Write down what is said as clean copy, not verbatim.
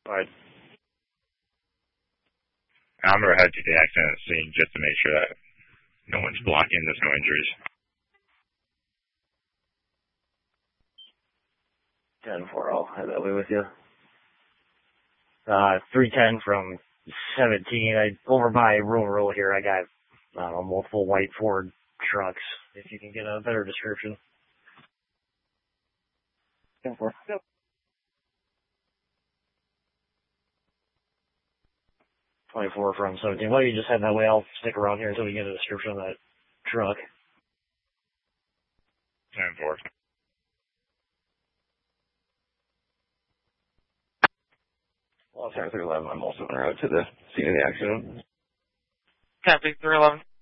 Alright. I'm going to head to the accident scene just to make sure that no one's blocking, there's no injuries. 10-4, I'll head that way with you. 310 from 17. Over by Rural Road here, I got, multiple white Ford trucks. If you can get a better description. 10-4. Yep. 24 from 17. Why don't you just head that way? I'll stick around here until we get a description of that truck. 10-4. Well, 311, I'm also en route to the scene of the accident. Copy, 311.